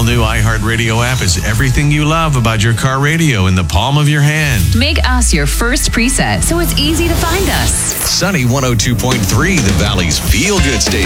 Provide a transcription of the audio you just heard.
all-new iHeartRadio app is everything you love about your car radio in the palm of your hand. Make us your first preset so it's easy to find us. Sunny 102.3, the Valley's feel-good station.